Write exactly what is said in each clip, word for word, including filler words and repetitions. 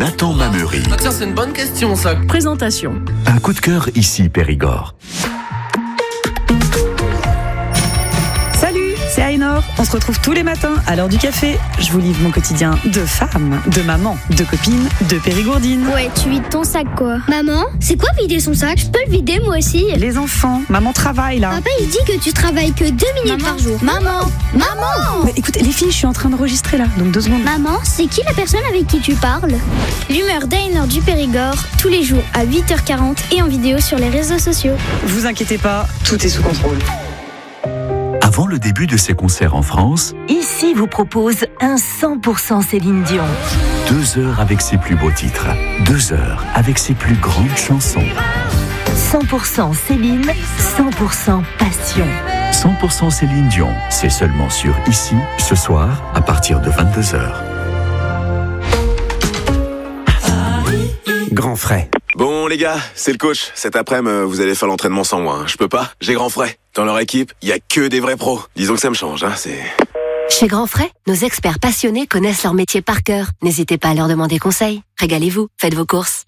Nathan Mameury. Ah tiens, c'est une bonne question ça. Présentation. Un coup de cœur ici Périgord. C'est Ainor, on se retrouve tous les matins à l'heure du café. Je vous livre mon quotidien de femme, de maman, de copine, de périgourdine. Ouais, tu vides ton sac quoi. Maman, c'est quoi vider son sac? Je peux le vider moi aussi. Les enfants, maman travaille là. Papa il dit que tu travailles que deux minutes maman. par jour. Maman, maman. Mais écoutez les filles, je suis en train d'enregistrer là, donc deux secondes. Maman, c'est qui la personne avec qui tu parles? L'humeur d'Ainor du Périgord, tous les jours à huit heures quarante et en vidéo sur les réseaux sociaux. Vous inquiétez pas, tout est sous contrôle. Avant le début de ses concerts en France, Ici vous propose un cent pour cent Céline Dion. deux heures avec ses plus beaux titres, deux heures avec ses plus grandes chansons. cent pour cent Céline, cent pour cent passion. cent pour cent Céline Dion, c'est seulement sur Ici, ce soir, à partir de vingt-deux heures. Grand frais. Bon les gars, c'est le coach. Cet après-midi, vous allez faire l'entraînement sans moi. Hein. Je peux pas, j'ai grand frais. Dans leur équipe, il y a que des vrais pros. Disons que ça me change, hein, c'est... Chez Grand Frais, nos experts passionnés connaissent leur métier par cœur. N'hésitez pas à leur demander conseil. Régalez-vous, faites vos courses.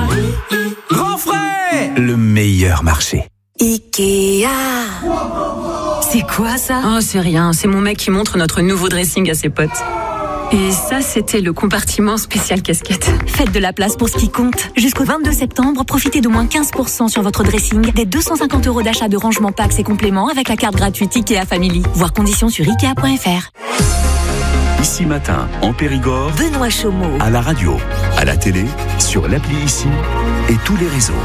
Grand frais, le meilleur marché. Ikea. C'est quoi ça? Oh, c'est rien. C'est mon mec qui montre notre nouveau dressing à ses potes. Et ça, c'était le compartiment spécial casquette. Faites de la place pour ce qui compte. Jusqu'au vingt-deux septembre, profitez de moins quinze pour cent sur votre dressing, des deux cent cinquante euros d'achat de rangement packs et compléments avec la carte gratuite Ikea Family. Voir conditions sur ikea point f r. Ici matin, en Périgord, Benoît Chaumeau. à la radio, à la télé, sur l'appli Ici et tous les réseaux.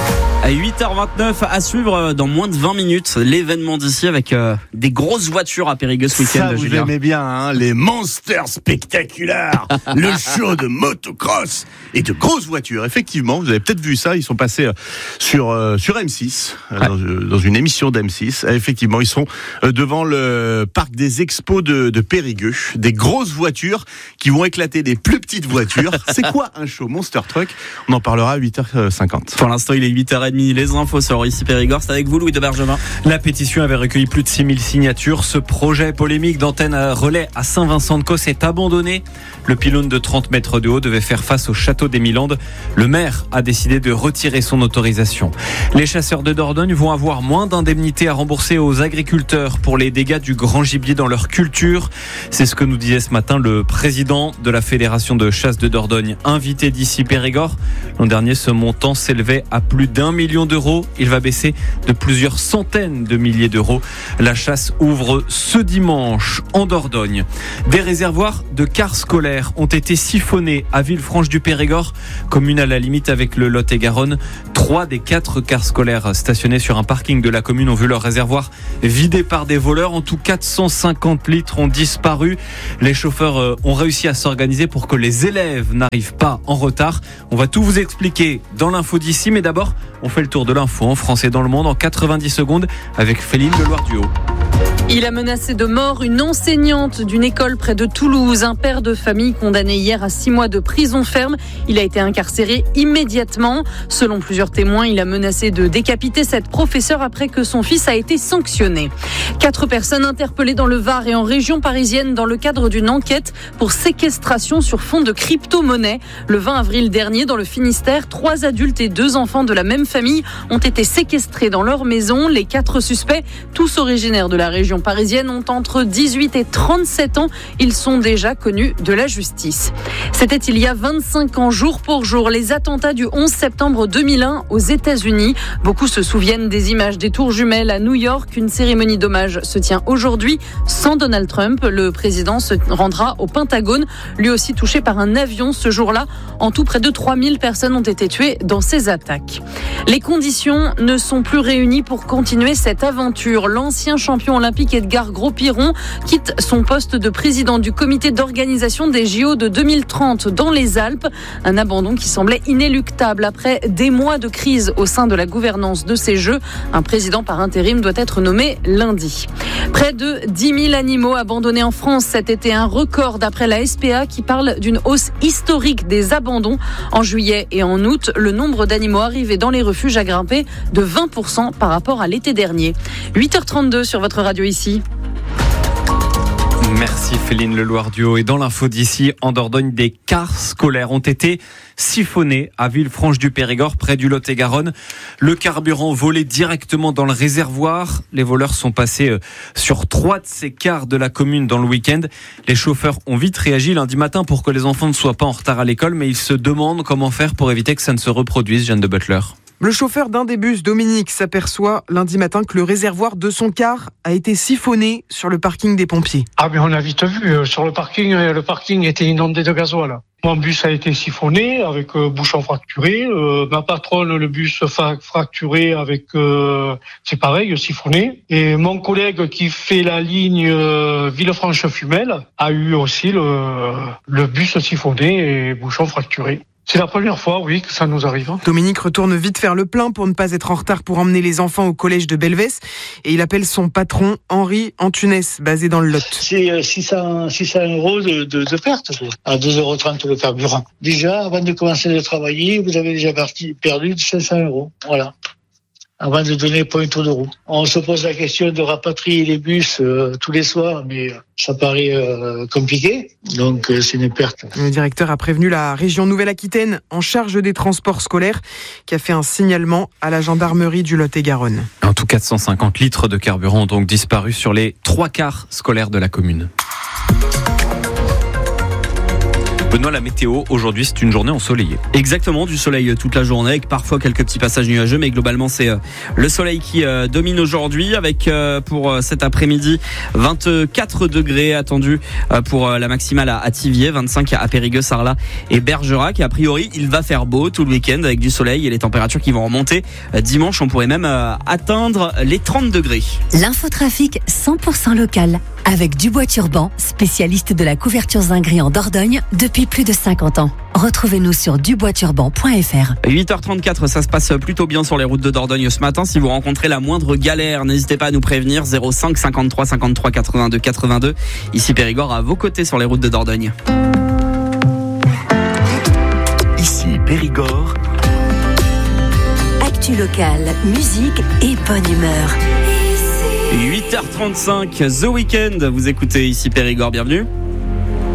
À huit heures vingt-neuf, à suivre dans moins de vingt minutes, l'événement d'ici avec euh, des grosses voitures à Périgueux ce week-end. Ça, vous Julien. aimez bien, hein, les monsters spectaculaires, le show de motocross et de grosses voitures. Effectivement, vous avez peut-être vu ça, ils sont passés sur, euh, sur M six, euh, Ouais. dans, dans une émission d'M six. Effectivement, ils sont euh, devant le parc des expos de, de Périgueux. Des grosses voitures qui vont éclater des plus petites voitures. C'est quoi un show Monster Truck? On en parlera à huit heures cinquante. Pour l'instant, il est huit heures trente, les infos sur Ici Périgord. C'est avec vous, Louis de Bergevin. La pétition avait recueilli plus de six mille signatures. Ce projet polémique d'antenne à relais à Saint-Vincent-de-Causse est abandonné. Le pylône de trente mètres de haut devait faire face au château d'Émilandes. Le maire a décidé de retirer son autorisation. Les chasseurs de Dordogne vont avoir moins d'indemnités à rembourser aux agriculteurs pour les dégâts du grand gibier dans leur culture. C'est ce que nous disait ce matin le président de la Fédération de chasse de Dordogne, invité d'Ici Périgord. L'an dernier, ce montant s'élevait à plus d'un million d'euros. Il va baisser de plusieurs centaines de milliers d'euros. La chasse ouvre ce dimanche en Dordogne. Des réservoirs de cars scolaires ont été siphonnés à Villefranche-du-Périgord, commune à la limite avec le Lot-et-Garonne. Trois des quatre cars scolaires stationnés sur un parking de la commune ont vu leur réservoir vidé par des voleurs. En tout, quatre cent cinquante litres ont disparu. Les chauffeurs ont réussi à s'organiser pour que les élèves n'arrivent pas en retard. On va tout vous expliquer dans l'info d'ici, mais d'abord, on fait le tour de l'info en France et dans le monde en quatre-vingt-dix secondes avec Féline de Loire-du-Haut. Il a menacé de mort une enseignante d'une école près de Toulouse. Un père de famille condamné hier à six mois de prison ferme. Il a été incarcéré immédiatement. Selon plusieurs témoins, il a menacé de décapiter cette professeure après que son fils a été sanctionné. Quatre personnes interpellées dans le Var et en région parisienne dans le cadre d'une enquête pour séquestration sur fond de crypto-monnaie. Le vingt avril dernier, dans le Finistère, trois adultes et deux enfants de la même famille ont été séquestrés dans leur maison. Les quatre suspects, tous originaires de la région parisienne, ont entre dix-huit et trente-sept ans. Ils sont déjà connus de la justice. C'était il y a vingt-cinq ans, jour pour jour, les attentats du onze septembre deux mille un aux États-Unis. Beaucoup se souviennent des images des tours jumelles à New York. Une cérémonie d'hommage se tient aujourd'hui sans Donald Trump. Le président se rendra au Pentagone, lui aussi touché par un avion ce jour-là. En tout, près de trois mille personnes ont été tuées dans ces attaques. Les conditions ne sont plus réunies pour continuer cette aventure. L'ancien champion olympique Edgar Gros-Piron quitte son poste de président du comité d'organisation des J O de deux mille trente dans les Alpes. Un abandon qui semblait inéluctable après des mois de crise au sein de la gouvernance de ces Jeux. Un président par intérim doit être nommé lundi. Près de dix mille animaux abandonnés en France cet été, un record d'après la S P A qui parle d'une hausse historique des abandons. En juillet et en août, le nombre d'animaux arrivés dans les refuges a grimpé de vingt pour cent par rapport à l'été dernier. huit heures trente-deux sur votre radio Ici. Merci Féline Leloir-Duo. Et dans l'info d'ici, en Dordogne, des cars scolaires ont été siphonnés à Villefranche-du-Périgord, près du Lot-et-Garonne. Le carburant volé directement dans le réservoir. Les voleurs sont passés sur trois de ces cars de la commune dans le week-end. Les chauffeurs ont vite réagi lundi matin pour que les enfants ne soient pas en retard à l'école, mais ils se demandent comment faire pour éviter que ça ne se reproduise. Jeanne de Butler. Le chauffeur d'un des bus, Dominique, s'aperçoit lundi matin que le réservoir de son car a été siphonné sur le parking des pompiers. Ah mais on a vite vu, euh, sur le parking, euh, le parking était inondé de gasoil. Mon bus a été siphonné avec euh, bouchon fracturé. Euh, ma patronne, le bus fa- fracturé avec, euh, c'est pareil, siphonné. Et mon collègue qui fait la ligne euh, Villefranche-Fumel a eu aussi le, le bus siphonné et bouchon fracturé. C'est la première fois, oui, que ça nous arrive. Dominique retourne vite faire le plein pour ne pas être en retard pour emmener les enfants au collège de Belvès. Et il appelle son patron, Henri Antunes, basé dans le Lot. C'est six cents euros de, de, de perte, à deux euros trente le carburant. Déjà, avant de commencer à travailler, vous avez déjà parti, perdu cinq cents euros. Voilà. Avant de donner point tour de roue. On se pose la question de rapatrier les bus euh, tous les soirs, mais ça paraît euh, compliqué, donc euh, c'est une perte. Le directeur a prévenu la région Nouvelle-Aquitaine en charge des transports scolaires qui a fait un signalement à la gendarmerie du Lot-et-Garonne. En tout, quatre cent cinquante litres de carburant ont donc disparu sur les trois quarts scolaires de la commune. Benoît, la météo, aujourd'hui, c'est une journée ensoleillée. Exactement, du soleil toute la journée, avec parfois quelques petits passages nuageux, mais globalement, c'est le soleil qui domine aujourd'hui, avec pour cet après-midi vingt-quatre degrés attendus pour la maximale à Thiviers, vingt-cinq à Périgueux, Sarlat et Bergerac. Et a priori, il va faire beau tout le week-end avec du soleil et les températures qui vont remonter. Dimanche, on pourrait même atteindre les trente degrés. L'infotrafic cent pour cent local, avec Dubois Turban, spécialiste de la couverture zinguerie en Dordogne depuis plus de cinquante ans. Retrouvez-nous sur dubois turban point f r. huit heures trente-quatre, ça se passe plutôt bien sur les routes de Dordogne ce matin. Si vous rencontrez la moindre galère, n'hésitez pas à nous prévenir. zéro cinq cinquante-trois cinquante-trois quatre-vingt-deux quatre-vingt-deux. Ici Périgord, à vos côtés sur les routes de Dordogne. Ici Périgord. Actu locale, musique et bonne humeur. huit heures trente-cinq, The Weeknd, vous écoutez ici Périgord, bienvenue.